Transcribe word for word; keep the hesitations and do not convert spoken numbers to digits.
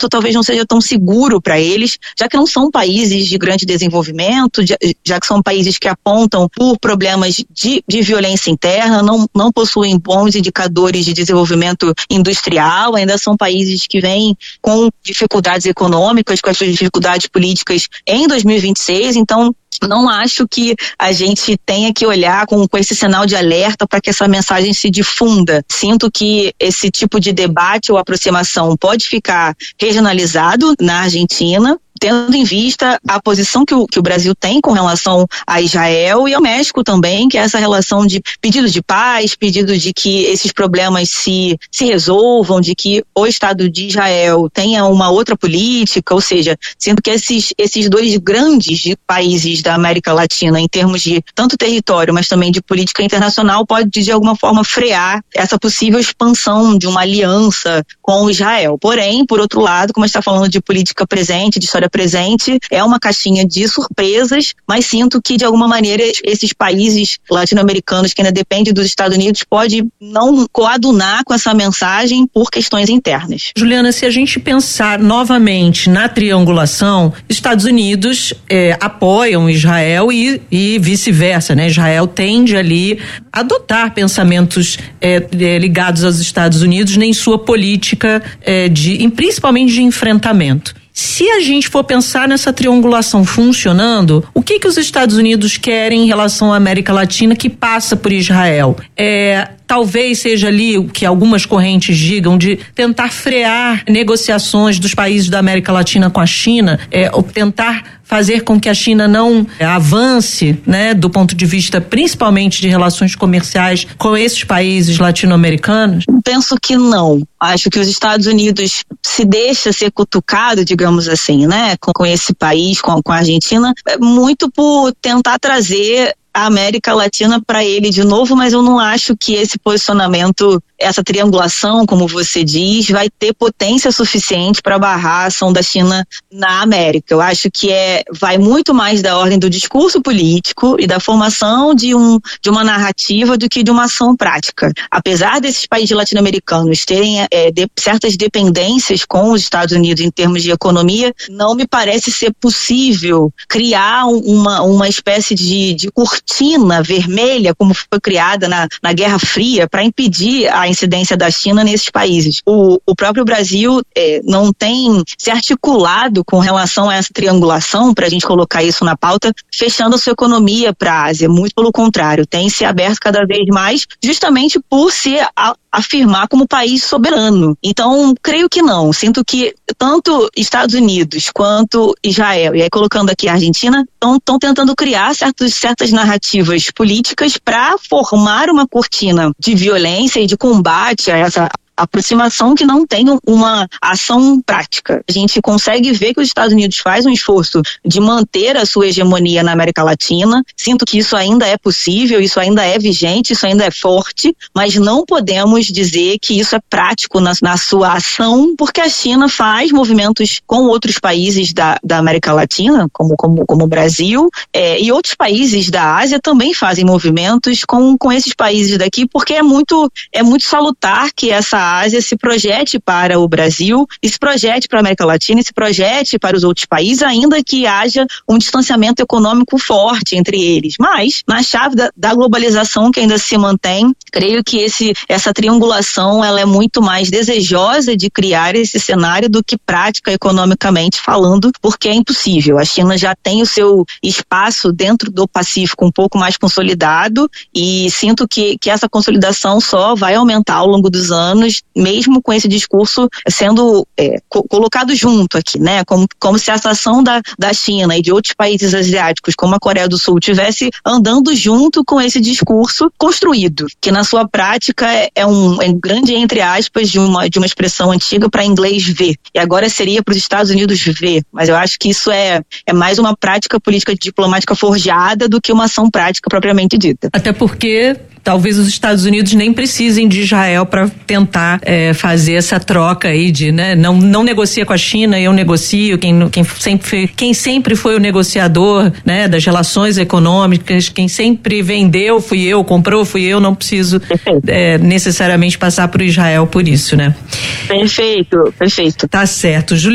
momento talvez não seja tão seguro para eles, já que não são países de grande desenvolvimento, já que são países que apontam por problemas de, de violência interna, não, não possuem bons indicadores de desenvolvimento industrial, ainda são países que vêm com dificuldades econômicas, com as suas dificuldades políticas em dois mil e vinte e seis, então não acho que a gente tenha que olhar com, com esse sinal de alerta para que essa mensagem se difunda. Sinto que esse tipo de debate ou aproximação pode ficar regionalizado na Argentina, tendo em vista a posição que o, que o Brasil tem com relação a Israel e ao México também, que é essa relação de pedido de paz, pedido de que esses problemas se, se resolvam, de que o Estado de Israel tenha uma outra política, ou seja, sendo que esses, esses dois grandes países da América Latina, em termos de tanto território, mas também de política internacional, pode de alguma forma frear essa possível expansão de uma aliança com Israel. Porém, por outro lado, como a gente está falando de política presente, de história presente, é uma caixinha de surpresas, mas sinto que de alguma maneira esses países latino-americanos que ainda dependem dos Estados Unidos pode não coadunar com essa mensagem por questões internas. Juliana, se a gente pensar novamente na triangulação, Estados Unidos é, apoiam Israel e, e vice-versa, né? Israel tende ali a adotar pensamentos é, é, ligados aos Estados Unidos em sua política é, de, principalmente de enfrentamento. Se a gente for pensar nessa triangulação funcionando, o que que os Estados Unidos querem em relação à América Latina que passa por Israel? É, talvez seja ali o que algumas correntes digam de tentar frear negociações dos países da América Latina com a China, é, ou tentar fazer com que a China não é, avance, né, do ponto de vista principalmente de relações comerciais com esses países latino-americanos? Penso que não. Acho que os Estados Unidos se deixa ser cutucado, digamos assim, né, com, com esse país, com, com a Argentina, muito por tentar trazer a América Latina para ele de novo, mas eu não acho que esse posicionamento, essa triangulação, como você diz, vai ter potência suficiente para barrar a ação da China na América. Eu acho que é, vai muito mais da ordem do discurso político e da formação de, um, de uma narrativa do que de uma ação prática. Apesar desses países latino-americanos terem é, de, certas dependências com os Estados Unidos em termos de economia, não me parece ser possível criar uma, uma espécie de, de cortina vermelha, como foi criada na, na Guerra Fria, para impedir a incidência da China nesses países. O, o próprio Brasil é, não tem se articulado com relação a essa triangulação, para a gente colocar isso na pauta, fechando a sua economia para a Ásia. Muito pelo contrário, tem se aberto cada vez mais, justamente por se a, afirmar como país soberano. Então, creio que não. Sinto que tanto Estados Unidos quanto Israel, e aí colocando aqui a Argentina, estão tentando criar certos, certas narrativas políticas para formar uma cortina de violência e de combate a essa aproximação que não tem uma ação prática. A gente consegue ver que os Estados Unidos faz um esforço de manter a sua hegemonia na América Latina. Sinto que isso ainda é possível, isso ainda é vigente, isso ainda é forte, mas não podemos dizer que isso é prático na, na sua ação, porque a China faz movimentos com outros países da, da América Latina, como, como, como o Brasil, é, e outros países da Ásia também fazem movimentos com, com esses países daqui, porque é muito, é muito salutar que essa a Ásia se projete para o Brasil, e se projete para a América Latina, e se projete para os outros países, ainda que haja um distanciamento econômico forte entre eles. Mas, na chave da, da globalização que ainda se mantém, creio que esse, essa triangulação ela é muito mais desejosa de criar esse cenário do que prática economicamente falando, porque é impossível. A China já tem o seu espaço dentro do Pacífico um pouco mais consolidado, e sinto que, que essa consolidação só vai aumentar ao longo dos anos, mesmo com esse discurso sendo é, co- colocado junto aqui, né? Como, como se essa ação da, da China e de outros países asiáticos, como a Coreia do Sul, tivesse andando junto com esse discurso construído, que na sua prática é, é um é grande, entre aspas, de uma, de uma expressão antiga para inglês ver, e agora seria para os Estados Unidos ver, mas eu acho que isso é, é mais uma prática política diplomática forjada do que uma ação prática propriamente dita. Até porque talvez os Estados Unidos nem precisem de Israel para tentar é, fazer essa troca aí de, né, não, não negocia com a China, eu negocio, quem, quem, sempre, foi, quem sempre foi o negociador, né, das relações econômicas, quem sempre vendeu fui eu, comprou fui eu, não preciso é, necessariamente passar por Israel por isso, né? Perfeito, perfeito. Tá certo.